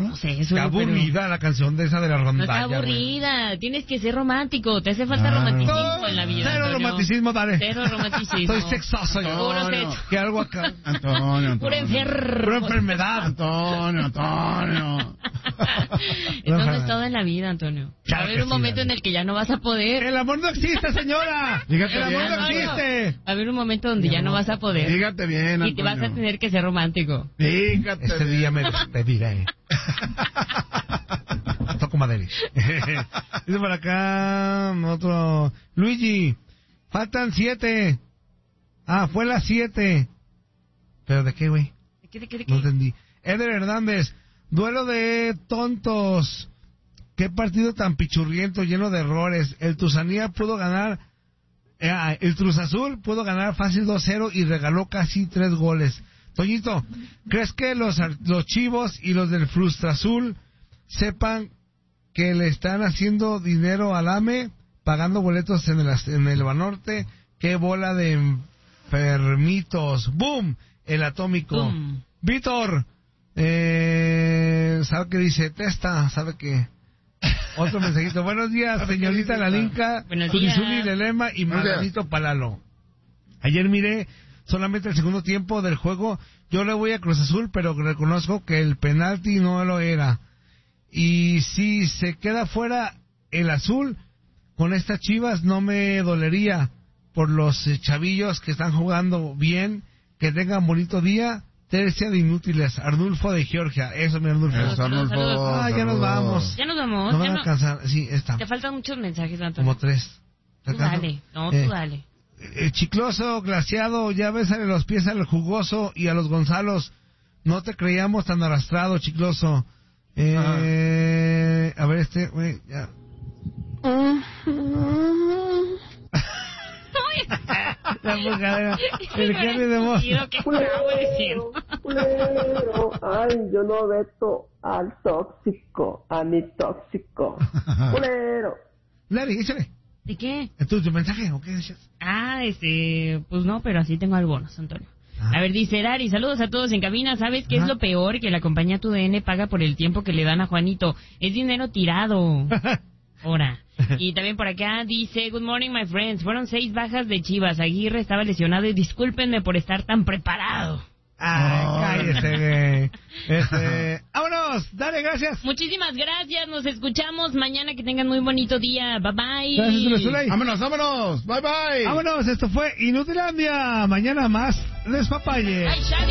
No sé, eso. Qué aburrida la canción de esa de la No rondalla. está aburrida, tienes que ser romántico, te hace falta romanticismo en la vida. Cero Antonio. romanticismo, dale. Cero romanticismo. Soy sexoso yo. Puro sexo. Que algo acá. Antonio. Pura Pura enfermedad. Antonio. Entonces es todo en la vida, Antonio. Va a haber un momento en el que ya no vas a poder. El amor no existe, señora. Dígate El amor bien, no existe. Va a haber un momento donde ya no vas a poder. Dígate bien, Y te vas a tener que ser romántico. Dígate Este bien. día me despediré. Toco madera. Dice por acá otro. Luigi, faltan 7. Fue las 7. ¿Pero de qué, güey? ¿De qué? No entendí. Eder Hernández, duelo de tontos. Qué partido tan pichurriento, lleno de errores. El Tuzanía pudo ganar. El Cruz Azul pudo ganar fácil 2-0 y regaló casi 3 goles. Toñito, ¿crees que los chivos y los del Frustra Azul sepan que le están haciendo dinero al AME, pagando boletos en el Banorte? ¡Qué bola de enfermitos! ¡Boom! El atómico. Boom. Víctor, ¿sabe qué dice? Testa, ¿sabe qué? Otro mensajito. Buenos días, señorita Lalinka, Buenos días. Turizuli de Lema y Margarito Palalo. Ayer miré solamente el segundo tiempo del juego. Yo le voy a Cruz Azul, pero reconozco que el penalti no lo era. Y si se queda fuera el azul, con estas Chivas no me dolería por los chavillos que están jugando bien. Que tengan bonito día. Tercia de inútiles, Arnulfo de Georgia. Eso, mi Arnulfo. Eso, Arnulfo. Ya nos vamos. Ya nos vamos. No ya van a no- alcanzar. Sí, está. Te faltan muchos mensajes, Antonio. Como 3. Tú dale. No, tú dale. Chicloso, glaciado, ya bésale los pies al jugoso y a los Gonzalos. No te creíamos tan arrastrado, Chicloso. A ver, güey, ya. La mujer, el Henry de Moss. ¿Qué estaba diciendo? Culero, ay, yo no veto al tóxico, a mi tóxico. Culero. Larry, échale. ¿De qué? ¿Tu mensaje o qué decías? Pues no, pero así tengo algunos, Antonio. A ver, dice Dari, saludos a todos en cabina. ¿Sabes qué es lo peor? Que la compañía TUDN paga por el tiempo que le dan a Juanito. Es dinero tirado. Ahora. Y también por acá dice, good morning, my friends. Fueron 6 bajas de Chivas. Aguirre estaba lesionado y discúlpenme por estar tan preparado. Cállese, güey. ¡Vámonos! Dale, gracias. Muchísimas gracias. Nos escuchamos mañana. Que tengan muy bonito día. Bye, bye. Gracias, Zuley. Vámonos. Bye, bye. Vámonos, esto fue Inutilandia. Mañana más despapalle. Ay, Xavi.